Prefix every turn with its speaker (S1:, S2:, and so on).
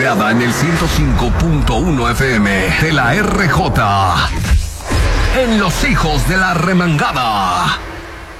S1: creada en el 105.1 FM de la RJ. En Los Hijos de la Remangada.